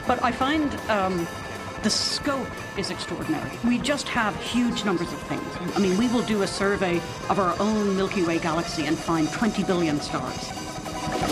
But I find the scope is extraordinary. We just have huge numbers of things. I mean, we will do a survey of our own Milky Way galaxy and find 20 billion stars.